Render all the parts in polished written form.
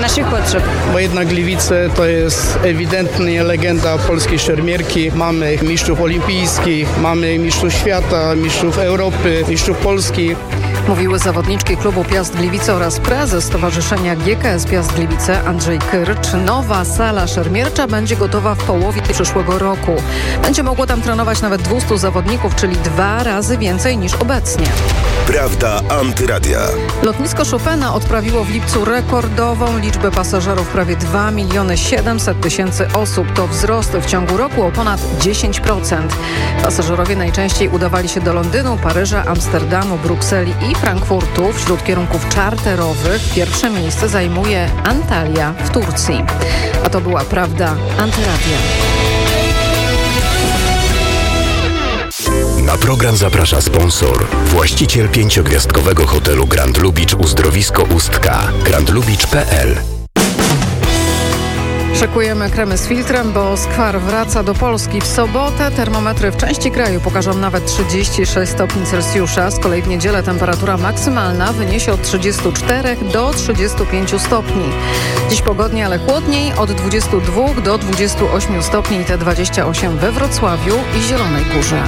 naszych potrzeb. Bo jednak Gliwice to jest ewidentnie legenda polskiej szermierki. Mamy mistrzów olimpijskich, mamy mistrzów świata, mistrzów Europy, mistrzów Polski. Mówiły zawodniczki klubu Piast Gliwice oraz prezes Stowarzyszenia GKS Piast Gliwice Andrzej Kyrcz. Nowa sala szermiercza będzie gotowa w połowie przyszłego roku. Będzie mogło tam trenować nawet 200 zawodników, czyli 2 razy więcej niż obecnie. Prawda Antyradia. Lotnisko Chopina odprawiło w lipcu rekordową liczbę pasażerów, prawie 2 700 000 osób. To wzrost w ciągu roku o ponad 10%. Pasażerowie najczęściej udawali się do Londynu, Paryża, Amsterdamu, Brukseli i Frankfurtu. Wśród kierunków czarterowych pierwsze miejsce zajmuje Antalya w Turcji. A to była Prawda Antyradia. Na program zaprasza sponsor, właściciel 5-gwiazdkowego hotelu Grand Lubicz Uzdrowisko Ustka, grandlubicz.pl. Szykujemy kremy z filtrem, bo skwar wraca do Polski. W sobotę termometry w części kraju pokażą nawet 36 stopni Celsjusza. Z kolei w niedzielę temperatura maksymalna wyniesie od 34 do 35 stopni. Dziś pogodnie, ale chłodniej, od 22 do 28 stopni, te 28 we Wrocławiu i Zielonej Górze.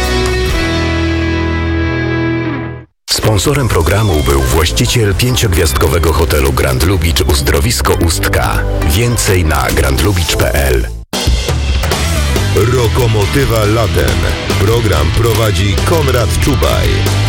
Sponsorem programu był właściciel 5-gwiazdkowego hotelu Grand Lubicz Uzdrowisko Ustka. Więcej na grandlubicz.pl. Lokomotywa latem. Program prowadzi Konrad Czubaj.